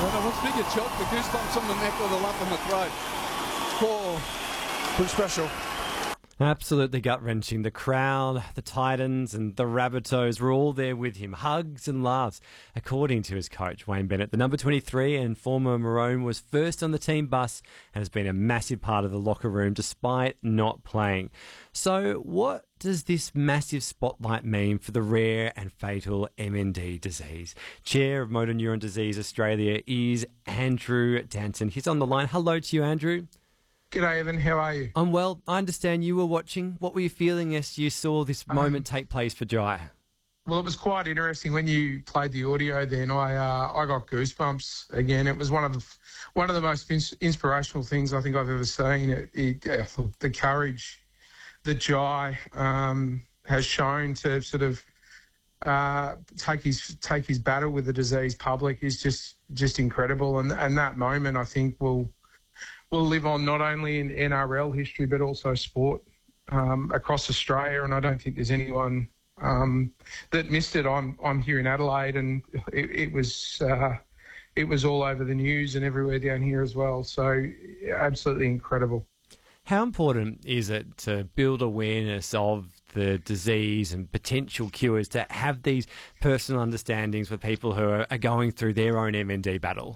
Well, I was big a choke, the goosebumps on the neck or the lump in the throat. Poor, pretty special. Absolutely gut-wrenching. The crowd, the Titans and the Rabbitohs were all there with him. Hugs and laughs, according to his coach, Wayne Bennett. The number 23 and former Maroon was first on the team bus and has been a massive part of the locker room despite not playing. So what does this massive spotlight mean for the rare and fatal MND disease? Chair of Motor Neuron Disease Australia is Andrew Danton. He's on the line. Hello to you, Andrew. G'day, Evan. How are you? I'm well. I understand you were watching. What were you feeling as you saw this moment take place for Jai? Well, it was quite interesting when you played the audio. Then I got goosebumps again. It was one of the most inspirational things I think I've ever seen. The courage that Jai has shown to sort of take his battle with the disease public is just incredible. And that moment, I think, will live on not only in NRL history but also sport across Australia. And I don't think there's anyone that missed it. I'm here in Adelaide, and it was all over the news and everywhere down here as well. So absolutely incredible. How important is it to build awareness of the disease and potential cures, to have these personal understandings for people who are going through their own MND battle?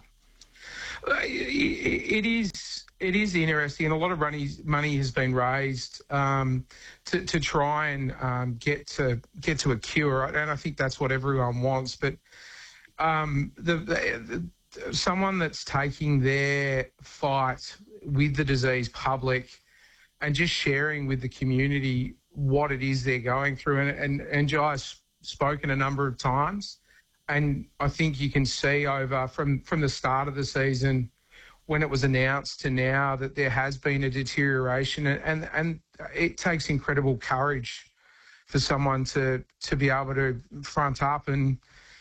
It is interesting, and a lot of money has been raised to try and get to a cure, and I think that's what everyone wants. But someone that's taking their fight with the disease public and just sharing with the community what it is they're going through, and Jai's spoken a number of times, and I think you can see over from the start of the season, when it was announced to now, that there has been a deterioration, and it takes incredible courage for someone to be able to front up and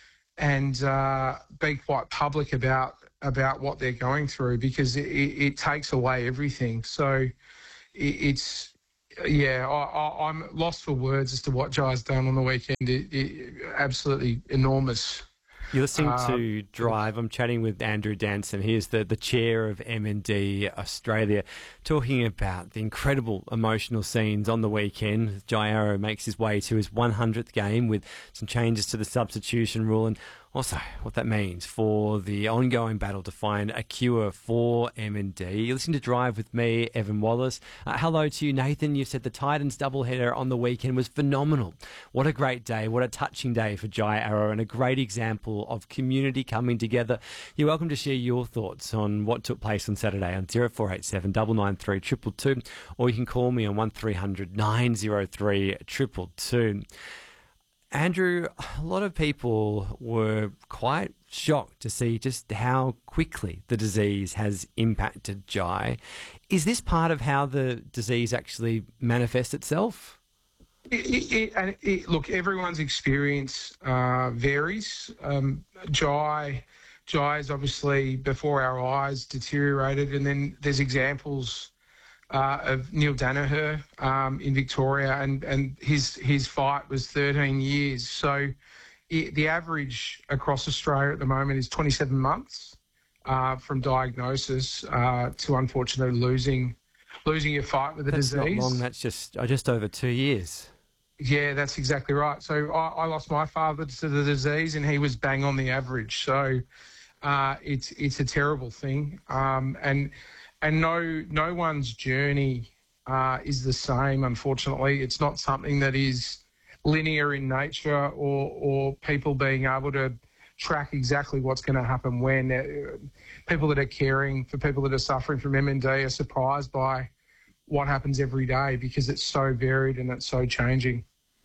be quite public about what they're going through, because it takes away everything. So I'm lost for words as to what Jai's done on the weekend. Absolutely enormous. You're listening to Drive. I'm chatting with Andrew Danton. He is the chair of MND Australia, talking about the incredible emotional scenes on the weekend. Jai Arrow makes his way to his 100th game with some changes to the substitution rule, and also what that means for the ongoing battle to find a cure for MND. You're listening to Drive with me, Evan Wallace. Hello to you, Nathan. You said the Titans doubleheader on the weekend was phenomenal. What a great day. What a touching day for Jai Arrow, and a great example of community coming together. You're welcome to share your thoughts on what took place on Saturday on 0487 993 222, or you can call me on 1300 903 222. Andrew, a lot of people were quite shocked to see just how quickly the disease has impacted Jai. Is this part of how the disease actually manifests itself? Look, everyone's experience varies. Jai is obviously before our eyes deteriorated, and then there's examples of Neil Danaher in Victoria, and his fight was 13 years. So the average across Australia at the moment is 27 months from diagnosis to unfortunately losing your fight with the disease. That's not long. That's just over 2 years. Yeah, that's exactly right. So I lost my father to the disease, and he was bang on the average. So it's a terrible thing, and no one's journey is the same. Unfortunately, it's not something that is linear in nature, or people being able to track exactly what's going to happen when. People that are caring for people that are suffering from MND are surprised by what happens every day, because it's so varied and it's so changing.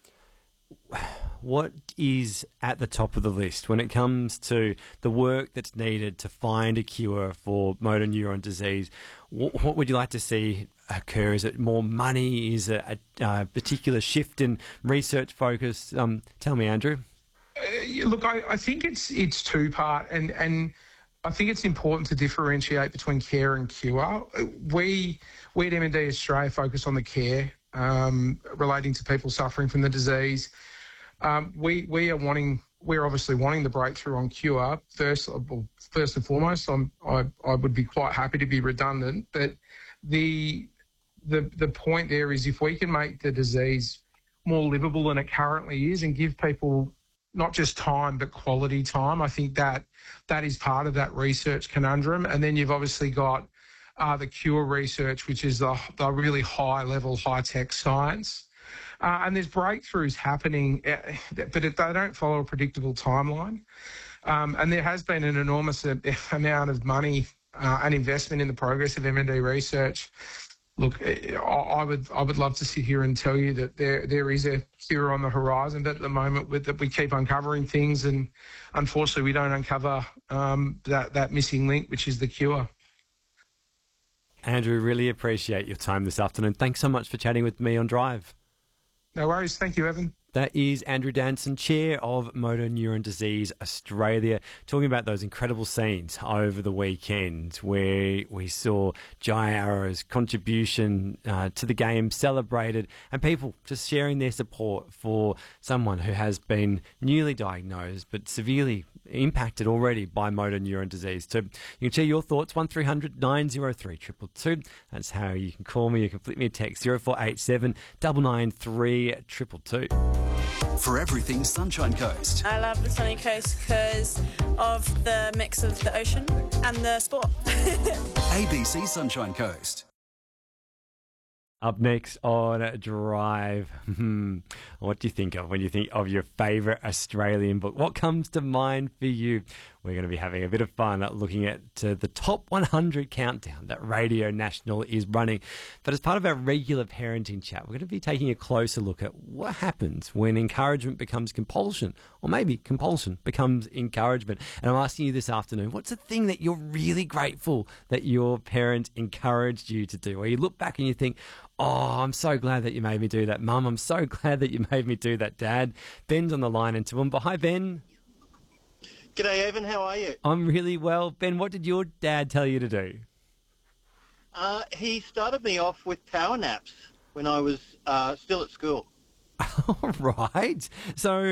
What is at the top of the list when it comes to the work that's needed to find a cure for motor neuron disease? What would you like to see occur? Is it more money? Is it a particular shift in research focus? Tell me, Andrew. Look, I think it's two-part, and I think it's important to differentiate between care and cure. We at MND Australia focus on the care relating to people suffering from the disease. We are wanting we're obviously wanting the breakthrough on cure. First and foremost, I would be quite happy to be redundant, but the point there is if we can make the disease more livable than it currently is and give people not just time but quality time, I think that is part of that research conundrum. And then you've obviously got the cure research, which is the really high-level, high-tech science. And there's breakthroughs happening, but they don't follow a predictable timeline. And there has been an enormous amount of money and investment in the progress of MND research. Look, I would love to sit here and tell you that there is a cure on the horizon, but at the moment that we keep uncovering things, and unfortunately we don't uncover that missing link, which is the cure. Andrew, really appreciate your time this afternoon. Thanks so much for chatting with me on Drive. No worries. Thank you, Evan. That is Andrew Danson, Chair of Motor Neuron Disease Australia, talking about those incredible scenes over the weekend where we saw Jai Arrow's contribution to the game celebrated, and people just sharing their support for someone who has been newly diagnosed but severely impacted already by motor neuron disease. So you can share your thoughts, 1300 903 222. That's how you can call me. You can flip me a text, 0487 993 222. For everything Sunshine Coast. I love the sunny coast because of the mix of the ocean and the sport. ABC Sunshine Coast. Up next on Drive, what do you think of when you think of your favourite Australian book? What comes to mind for you? We're going to be having a bit of fun looking at the top 100 countdown that Radio National is running. But as part of our regular parenting chat, we're going to be taking a closer look at what happens when encouragement becomes compulsion, or maybe compulsion becomes encouragement. And I'm asking you this afternoon, what's the thing that you're really grateful that your parent encouraged you to do? Where you look back and you think, oh, I'm so glad that you made me do that, Mum. I'm so glad that you made me do that, Dad. Ben's on the line in Toowoomba. Hi, Ben. G'day, Evan. How are you? I'm really well. Ben, what did your dad tell you to do? He started me off with power naps when I was still at school. All right. So